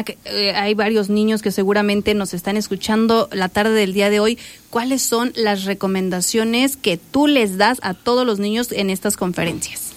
Mac, hay varios niños que seguramente nos están escuchando la tarde del día de hoy. ¿Cuáles son las recomendaciones que tú les das a todos los niños en estas conferencias?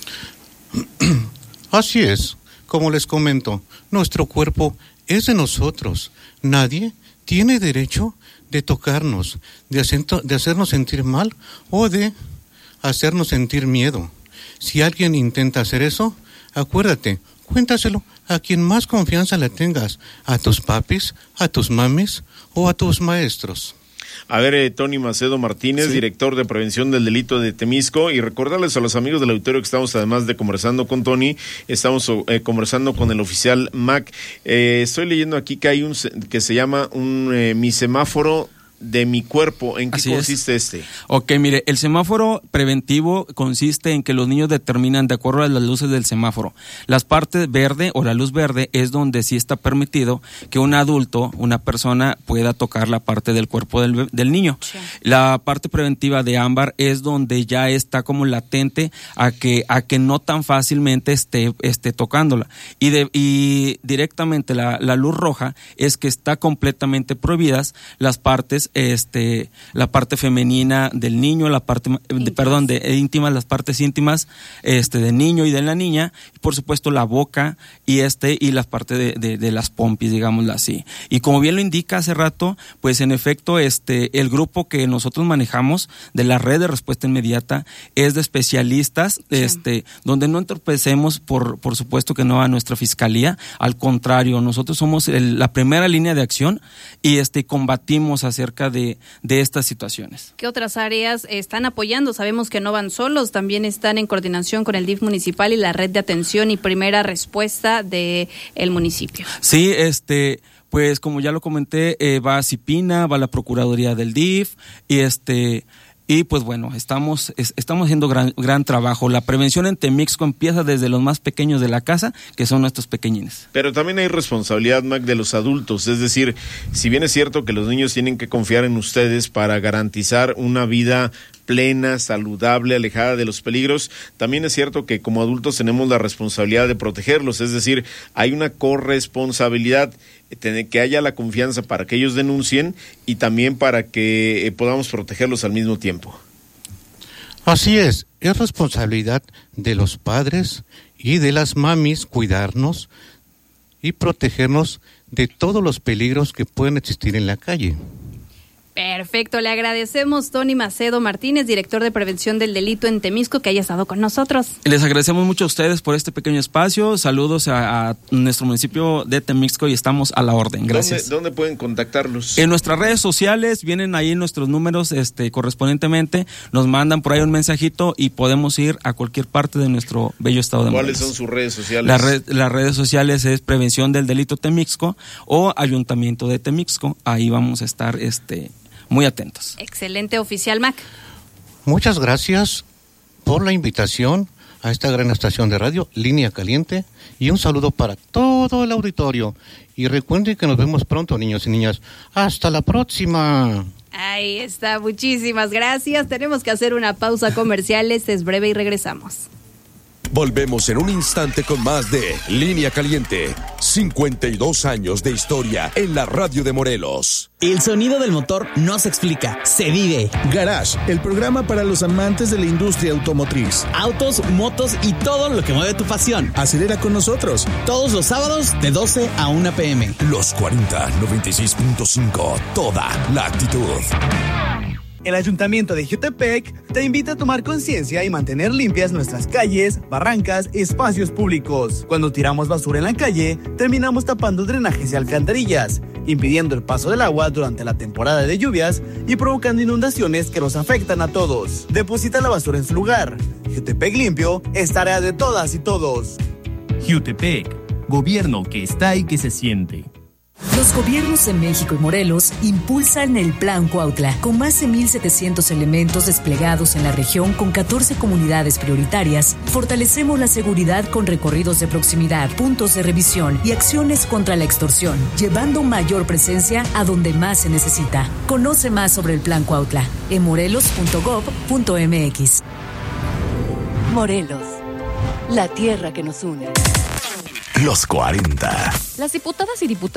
Así es, como les comento, nuestro cuerpo es de nosotros. Nadie tiene derecho de tocarnos, de hacernos sentir mal o de hacernos sentir miedo. Si alguien intenta hacer eso, acuérdate, cuéntaselo a quien más confianza le tengas, a tus papis, a tus mamis o a tus maestros. A ver, Tony Macedo Martínez, sí, director de Prevención del Delito de Temisco, y recordarles a los amigos del auditorio que estamos, además de conversando con Tony, estamos conversando con el oficial Mac. Estoy leyendo aquí que hay que se llama mi semáforo de mi cuerpo. ¿En qué consiste este? Ok, mire, el semáforo preventivo consiste en que los niños determinan de acuerdo a las luces del semáforo. Las partes verde o la luz verde es donde sí está permitido que un adulto, una persona, pueda tocar la parte del cuerpo del niño. Sí. La parte preventiva de ámbar es donde ya está como latente a que no tan fácilmente esté tocándola. Y directamente la luz roja es que está completamente prohibidas las partes la parte femenina del niño, la parte íntima, las partes íntimas del niño y de la niña, y por supuesto la boca y la parte de las pompis, digámoslo así. Y como bien lo indica hace rato, pues en efecto el grupo que nosotros manejamos de la red de respuesta inmediata es de especialistas, sí, donde no entorpecemos por supuesto que no a nuestra fiscalía, al contrario, nosotros somos la primera línea de acción y combatimos acerca de estas situaciones. ¿Qué otras áreas están apoyando? Sabemos que no van solos, también están en coordinación con el DIF municipal y la red de atención y primera respuesta del municipio. Sí, pues como ya lo comenté, va CIPINA, va la Procuraduría del DIF y pues bueno, estamos haciendo gran trabajo. La prevención en Temixco empieza desde los más pequeños de la casa, que son nuestros pequeñines. Pero también hay responsabilidad, Mac, de los adultos. Es decir, si bien es cierto que los niños tienen que confiar en ustedes para garantizar una vida plena, saludable, alejada de los peligros, también es cierto que como adultos tenemos la responsabilidad de protegerlos. Es decir, hay una corresponsabilidad, que haya la confianza para que ellos denuncien y también para que podamos protegerlos al mismo tiempo. Así es responsabilidad de los padres y de las mamis cuidarnos y protegernos de todos los peligros que pueden existir en la calle. Perfecto, le agradecemos Tony Macedo Martínez, director de Prevención del Delito en Temisco, que haya estado con nosotros. Les agradecemos mucho a ustedes por este pequeño espacio, saludos a nuestro municipio de Temisco y estamos a la orden, gracias. ¿Dónde pueden contactarlos? En nuestras redes sociales, vienen ahí nuestros números correspondientemente, nos mandan por ahí un mensajito y podemos ir a cualquier parte de nuestro bello estado de Morelos. ¿Cuáles son sus redes sociales? Las redes sociales es Prevención del Delito Temixco o Ayuntamiento de Temixco, ahí vamos a estar muy atentos. Excelente, oficial Mac. Muchas gracias por la invitación a esta gran estación de radio, Línea Caliente, y un saludo para todo el auditorio. Y recuerden que nos vemos pronto, niños y niñas. ¡Hasta la próxima! Ahí está, muchísimas gracias. Tenemos que hacer una pausa comercial, es breve y regresamos. Volvemos en un instante con más de Línea Caliente. 52 años de historia en la radio de Morelos. El sonido del motor no se explica, se vive. Garage, el programa para los amantes de la industria automotriz. Autos, motos y todo lo que mueve tu pasión. Acelera con nosotros. Todos los sábados de 12 a 1 p.m. Los 40, 96.5, toda la actitud. El Ayuntamiento de Jiutepec te invita a tomar conciencia y mantener limpias nuestras calles, barrancas, espacios públicos. Cuando tiramos basura en la calle, terminamos tapando drenajes y alcantarillas, impidiendo el paso del agua durante la temporada de lluvias y provocando inundaciones que nos afectan a todos. Deposita la basura en su lugar. Jiutepec limpio es tarea de todas y todos. Jiutepec, gobierno que está y que se siente. Los gobiernos de México y Morelos impulsan el Plan Cuautla, con más de 1,700 elementos desplegados en la región con 14 comunidades prioritarias. Fortalecemos la seguridad con recorridos de proximidad, puntos de revisión y acciones contra la extorsión, llevando mayor presencia a donde más se necesita. Conoce más sobre el Plan Cuautla en morelos.gov.mx. Morelos, la tierra que nos une. Los 40. Las diputadas y diputados